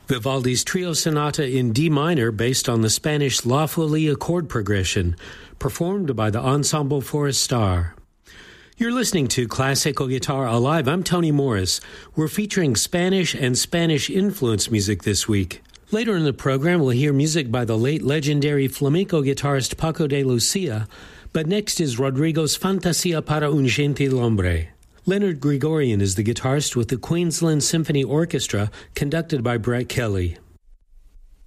Vivaldi's Trio Sonata in D minor based on the Spanish La Folie chord progression, performed by the Ensemble Forestar. You're listening to Classical Guitar Alive. I'm Tony Morris. We're featuring Spanish and Spanish-influenced music this week. Later in the program, we'll hear music by the late legendary flamenco guitarist Paco de Lucia, but next is Rodrigo's Fantasia para un Gentil Hombre. Leonard Gregorian is the guitarist with the Queensland Symphony Orchestra, conducted by Brett Kelly.